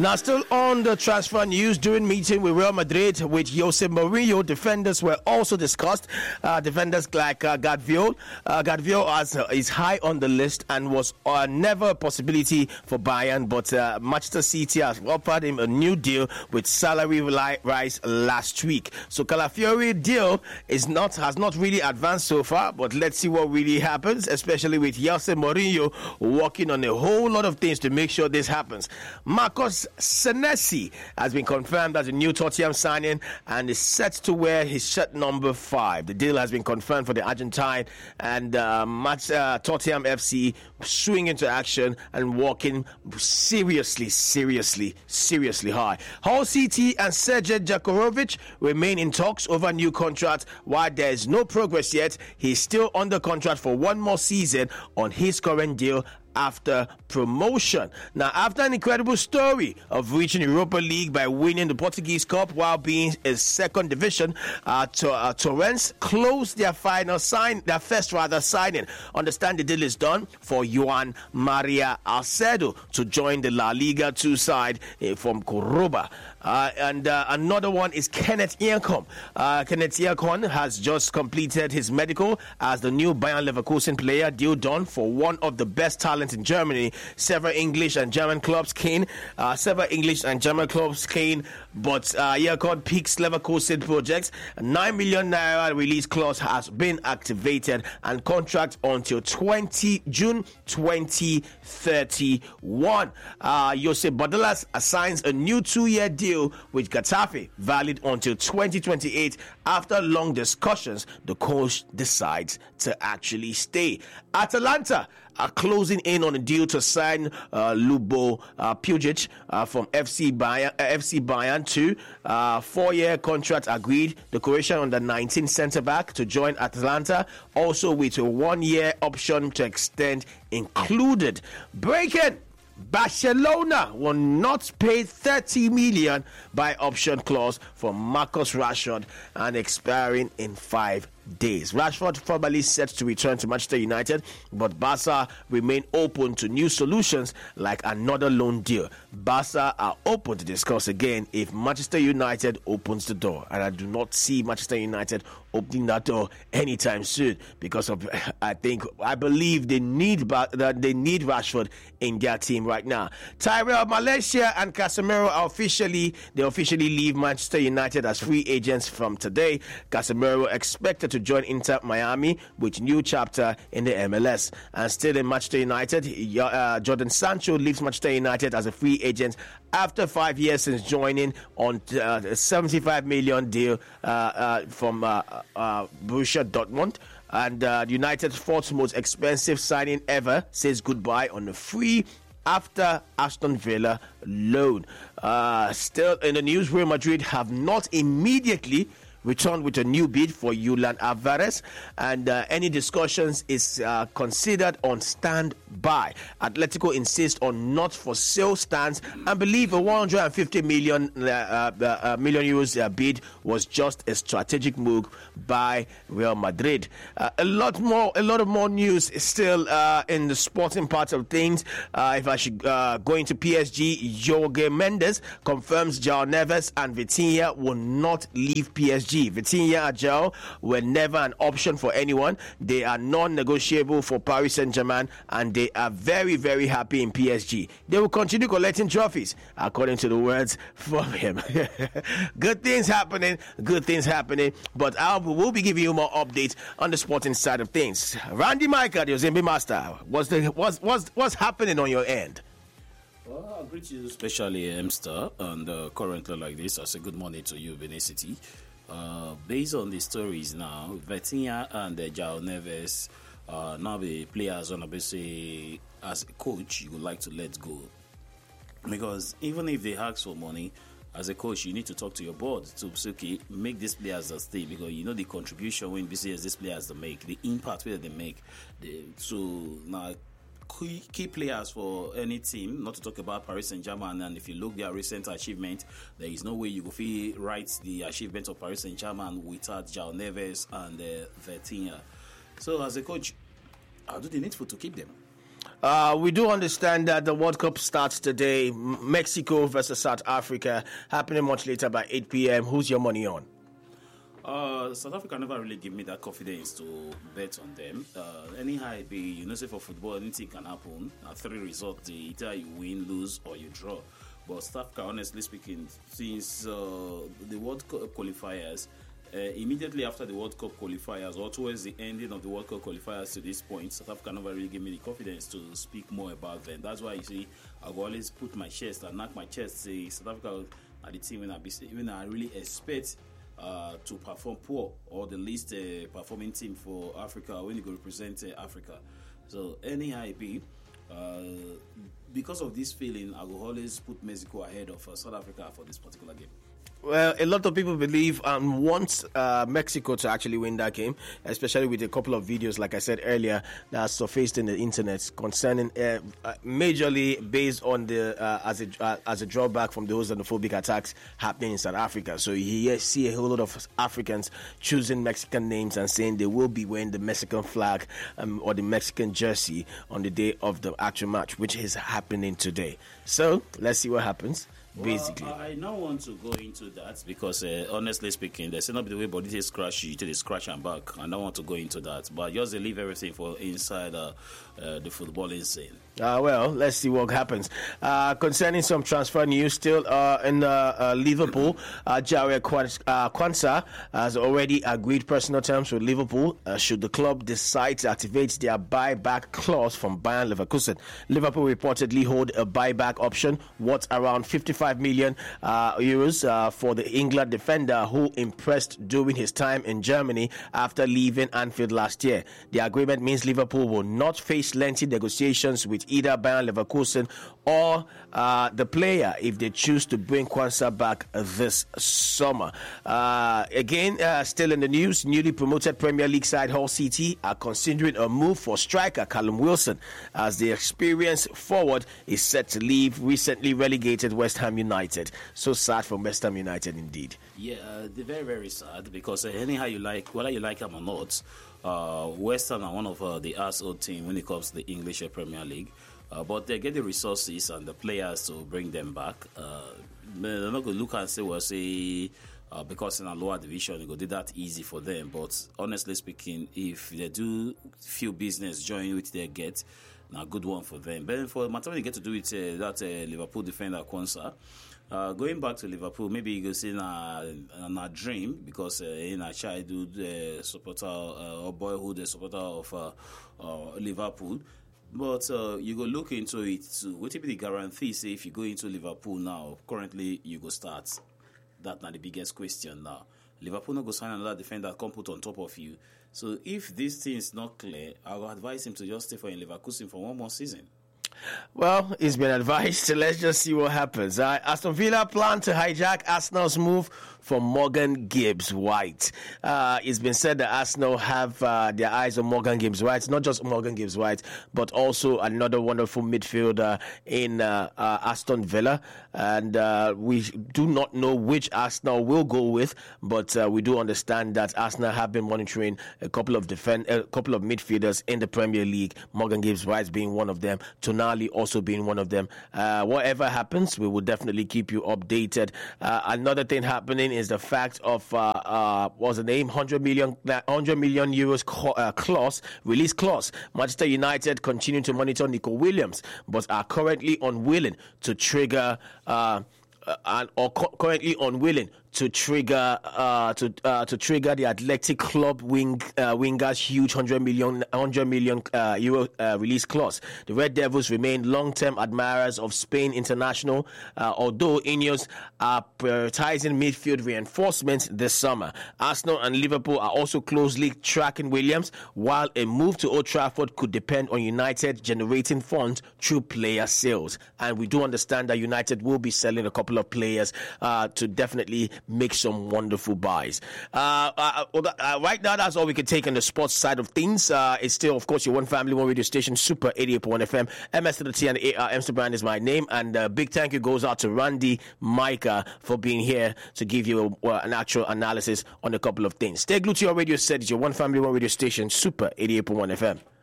Now, still on the transfer news, during meeting with Real Madrid with Jose Mourinho, defenders were also discussed. Defenders like Gvardiol. Gvardiol is high on the list and was never a possibility for Bayern, but Manchester City has offered him a new deal with salary rise last week. So Calafiori deal has not really advanced so far, but let's see what really happens, especially with Jose Mourinho working on a whole lot of things to make sure this happens. Marcos Senesi has been confirmed as a new Tottenham signing and is set to wear his shirt number 5. The deal has been confirmed for the Argentine, and Tottenham FC swing into action and walking seriously high. Hull City and Sergej Jakorovic remain in talks over new contract. While there is no progress yet, he's still under contract for one more season on his current deal after promotion. Now, after an incredible story of reaching Europa League by winning the Portuguese Cup while being in second division, Torrens closed their first signing. Understand the deal is done for Juan Maria Alcedo to join the La Liga 2 side from Cordoba. And another one is Kenneth Iacon. Kenneth Iacon has just completed his medical as the new Bayern Leverkusen player, deal done for one of the best talents in Germany. Several English and German clubs keen, but Iacon peaks Leverkusen projects. A 9 million naira release clause has been activated and contract until June 2031. Josep Bordalas assigns a new 2-year deal with Getafe, valid until 2028. After long discussions, the coach decides to actually stay. Atalanta are closing in on a deal to sign Lubo Pujic from FC Bayern to 4-year contract agreed. The Croatian under-19 centre-back to join Atalanta, also with a 1-year option to extend included. Breaking! Barcelona will not pay 30 million by option clause for Marcus Rashford and expiring in 5 days. Rashford formally set to return to Manchester United, but Barca remain open to new solutions like another loan deal. Barca are open to discuss again if Manchester United opens the door, and I do not see Manchester United opening that door anytime soon because of I believe they need Rashford in their team right now. Tyrell Malaysia and Casemiro officially leave Manchester United as free agents from today. Casemiro expected to join Inter Miami with new chapter in the MLS. And still in Manchester United, Jadon Sancho leaves Manchester United as a free agent after 5 years since joining on a 75 million deal from Borussia Dortmund. And United's fourth most expensive signing ever says goodbye on a free after Aston Villa loan. Still in the news, Real Madrid have not immediately returned with a new bid for Julian Alvarez, and any discussions is considered on standby. Atletico insists on not for sale stance and believe a 150 million euros bid was just a strategic move by Real Madrid. A lot of more news is still in the sporting part of things. If I should go into PSG, Jorge Mendes confirms João Neves and Vitinha will not leave PSG. Vitinha and João were never an option for anyone. They are non-negotiable for Paris Saint-Germain, and they are very, very happy in PSG. They will continue collecting trophies, according to the words from him. Good things happening, but we'll be giving you more updates on the sporting side of things. Randy Micah, the Ozembe Master, what's happening on your end? Well, I greet you, especially Emster, and currently like this. I say good morning to you, Benin City. Based on the stories now, Vitinha and João Neves now the players on say as a coach you would like to let go, because even if they ask for money, as a coach you need to talk to your board to say, okay, make these players stay, because you know the contribution when these players they make, the impact where they make. So now key players for any team, not to talk about Paris Saint-Germain, and if you look their recent achievement, there is no way you can write the achievement of Paris Saint-Germain without João Neves and Vitinha. So as a coach, how do they need to keep them? We do understand that the World Cup starts today. Mexico versus South Africa, happening much later by 8 p.m. Who's your money on? South Africa never really give me that confidence to bet on them. Anyhow it be, say for football, anything can happen. 3 results, either you win, lose, or you draw. But South Africa, honestly speaking, since the World Cup qualifiers, immediately after the World Cup qualifiers, or towards the ending of the World Cup qualifiers to this point, South Africa never really gave me the confidence to speak more about them. That's why you see, I will always put my chest and knock my chest, say South Africa are the team when I really expect to perform poor, or the least performing team for Africa when you go represent Africa. So anyhow it be, because of this feeling, I will always put Mexico ahead of South Africa for this particular game. Well, a lot of people believe and want Mexico to actually win that game, especially with a couple of videos, like I said earlier, that surfaced in the internet concerning majorly based on the as a drawback from those xenophobic attacks happening in South Africa. So you see a whole lot of Africans choosing Mexican names and saying they will be wearing the Mexican flag or the Mexican jersey on the day of the actual match, which is happening today. So let's see what happens. Basically, I don't want to go into that because, honestly speaking, there's not the way body is scratch, you take a scratch and back. I don't want to go into that, but just leave everything for inside the footballing scene. Well, let's see what happens. Concerning some transfer news, still in Liverpool, Javier Quansah has already agreed personal terms with Liverpool should the club decide to activate their buyback clause from Bayern Leverkusen. Liverpool reportedly hold a buyback option worth around 55 million euros for the England defender who impressed during his time in Germany after leaving Anfield last year. The agreement means Liverpool will not face lengthy negotiations with either Bayern Leverkusen or the player if they choose to bring Quansah back this summer. Again, still in the news, newly promoted Premier League side Hull City are considering a move for striker Callum Wilson as the experienced forward is set to leave recently relegated West Ham United. So sad for West Ham United indeed. Yeah, they're very, very sad because anyhow you like, whether you like them or not, West Ham are one of the asshole team when it comes to the English Premier League. But they get the resources and the players to bring them back. They're not going to look and say, because in a lower division, it will do that easy for them. But honestly speaking, if they do few business join with their get, a good one for them. But for the matter when you get to do with that Liverpool defender Quansah, going back to Liverpool, maybe you go see in a dream because in a childhood supporter or boyhood supporter of Liverpool. But you go look into it too. What will be the guarantee? Say if you go into Liverpool now, currently you go start. That's not the biggest question now. Liverpool not go sign another defender come put on top of you. So if this thing is not clear, I will advise him to just stay for in Leverkusen for one more season. Well, it's been advised, so let's just see what happens. Aston Villa plan to hijack Arsenal's move for Morgan Gibbs-White. It's been said that Arsenal have their eyes on Morgan Gibbs-White, not just Morgan Gibbs-White, but also another wonderful midfielder in Aston Villa. And we do not know which Arsenal will go with, but we do understand that Arsenal have been monitoring a couple of midfielders in the Premier League, Morgan Gibbs-White being one of them, Tonali also being one of them. Whatever happens, we will definitely keep you updated. Another thing happening is the fact of what's the name? 100 million euros clause, release clause. Manchester United continue to monitor Nico Williams, but are currently unwilling to trigger to trigger the Athletic Club winger's huge 100 million euro release clause. The Red Devils remain long-term admirers of Spain international, although Ineos are prioritizing midfield reinforcements this summer. Arsenal and Liverpool are also closely tracking Williams, while a move to Old Trafford could depend on United generating funds through player sales. And we do understand that United will be selling a couple of players to definitely make some wonderful buys. Right now, that's all we can take on the sports side of things. It's still, of course, your one family, one radio station, Super 88.1 FM. MS to the T and the AR, Mr. Brand is my name. And a big thank you goes out to Randy Micah for being here to give you an actual analysis on a couple of things. Stay glued to your radio set. It's your one family, one radio station, Super 88.1 FM.